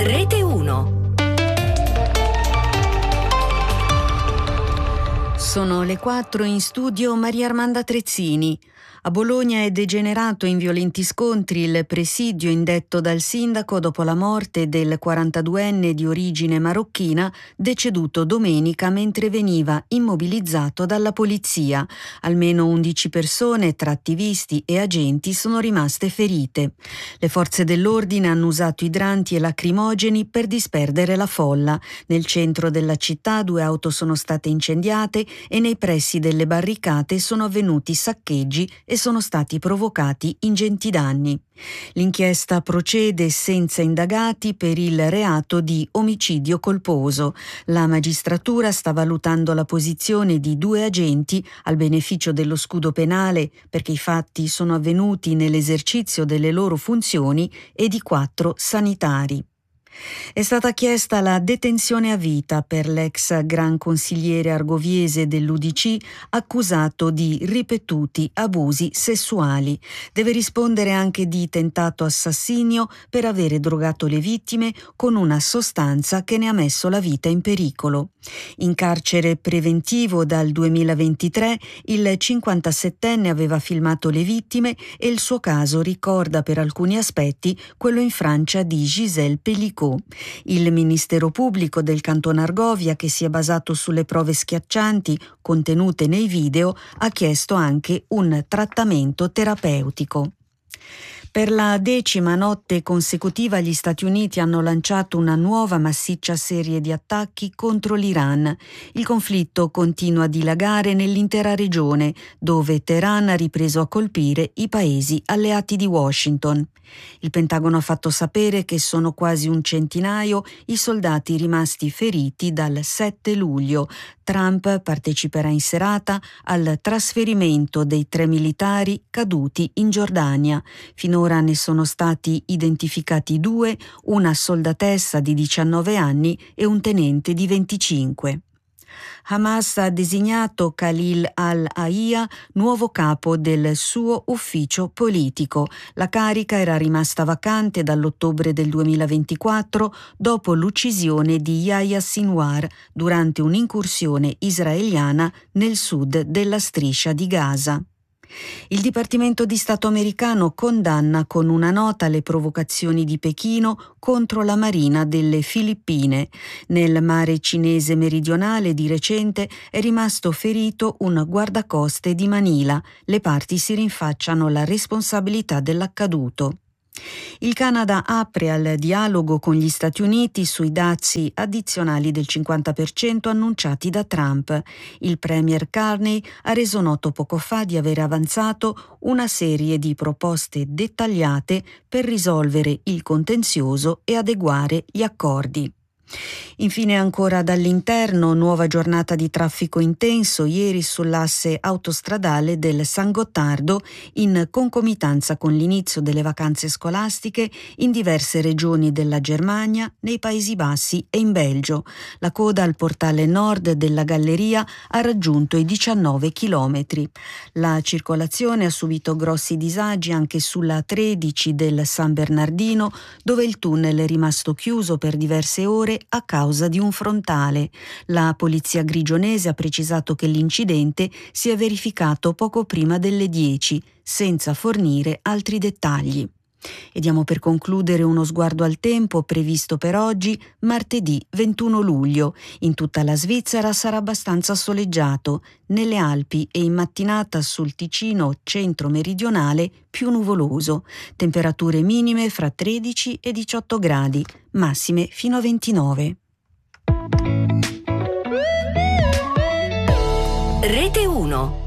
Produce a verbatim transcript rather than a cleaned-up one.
Rete uno. Sono le quattro, in studio Maria Armanda Trezzini. A Bologna è degenerato in violenti scontri il presidio indetto dal sindaco dopo la morte del quarantaduenne di origine marocchina deceduto domenica mentre veniva immobilizzato dalla polizia. Almeno undici persone, tra attivisti e agenti, sono rimaste ferite. Le forze dell'ordine hanno usato idranti e lacrimogeni per disperdere la folla. Nel centro della città due auto sono state incendiate e nei pressi delle barricate sono avvenuti saccheggi e sono stati provocati ingenti danni. L'inchiesta procede senza indagati per il reato di omicidio colposo. La magistratura sta valutando la posizione di due agenti al beneficio dello scudo penale perché i fatti sono avvenuti nell'esercizio delle loro funzioni e di quattro sanitari. È stata chiesta la detenzione a vita per l'ex gran consigliere argoviese dell'U D C accusato di ripetuti abusi sessuali. Deve rispondere anche di tentato assassinio per avere drogato le vittime con una sostanza che ne ha messo la vita in pericolo. In carcere preventivo dal duemilaventitré, il cinquantasettenne aveva filmato le vittime e il suo caso ricorda per alcuni aspetti quello in Francia di Gisèle Pelicot. Il Ministero Pubblico del Canton Argovia, che si è basato sulle prove schiaccianti contenute nei video, ha chiesto anche un trattamento terapeutico. Per la decima notte consecutiva gli Stati Uniti hanno lanciato una nuova massiccia serie di attacchi contro l'Iran. Il conflitto continua a dilagare nell'intera regione, dove Teheran ha ripreso a colpire i paesi alleati di Washington. Il Pentagono ha fatto sapere che sono quasi un centinaio i soldati rimasti feriti dal sette luglio. Trump parteciperà in serata al trasferimento dei tre militari caduti in Giordania. Finora ne sono stati identificati due, una soldatessa di diciannove anni e un tenente di venticinque. Hamas ha designato Khalil al-Hayya nuovo capo del suo ufficio politico. La carica era rimasta vacante dall'ottobre del duemilaventiquattro dopo l'uccisione di Yahya Sinwar durante un'incursione israeliana nel sud della striscia di Gaza. Il Dipartimento di Stato americano condanna con una nota le provocazioni di Pechino contro la marina delle Filippine. Nel mare cinese meridionale di recente è rimasto ferito un guardacoste di Manila. Le parti si rinfacciano la responsabilità dell'accaduto. Il Canada apre al dialogo con gli Stati Uniti sui dazi addizionali del cinquanta per cento annunciati da Trump. Il premier Carney ha reso noto poco fa di aver avanzato una serie di proposte dettagliate per risolvere il contenzioso e adeguare gli accordi. Infine ancora dall'interno, nuova giornata di traffico intenso ieri sull'asse autostradale del San Gottardo in concomitanza con l'inizio delle vacanze scolastiche in diverse regioni della Germania, nei Paesi Bassi e in Belgio. La coda al portale nord della galleria ha raggiunto i diciannove chilometri. La circolazione ha subito grossi disagi anche sulla tredici del San Bernardino, dove il tunnel è rimasto chiuso per diverse ore a causa di un frontale. La polizia grigionese ha precisato che l'incidente si è verificato poco prima delle dieci, senza fornire altri dettagli. E diamo per concludere uno sguardo al tempo previsto per oggi, martedì ventuno luglio. In tutta la Svizzera sarà abbastanza soleggiato. Nelle Alpi e in mattinata sul Ticino centro-meridionale più nuvoloso. Temperature minime fra tredici e diciotto gradi, massime fino a ventinove. Rete uno.